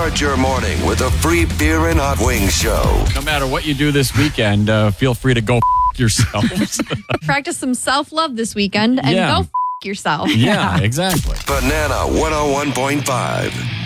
Start your morning with a free beer and hot wings show. No matter what you do this weekend, feel free to go yourselves. Practice some self-love this weekend and Yeah. go yourself. Yeah, exactly. Banana 101.5.